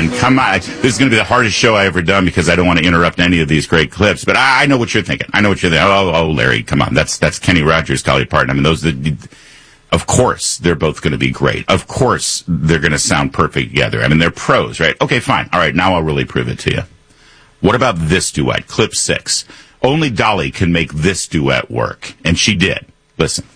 on. Come on. This is going to be the hardest show I ever done because I don't want to interrupt any of these great clips. But I know what you're thinking. Oh, Larry, come on. That's Kenny Rogers, Dolly Parton. I mean, of course, they're both going to be great. Of course, they're going to sound perfect together. I mean, they're pros, right? Okay, fine. All right, now I'll really prove it to you. What about this duet? Clip 6. Only Dolly can make this duet work. And she did. Listen.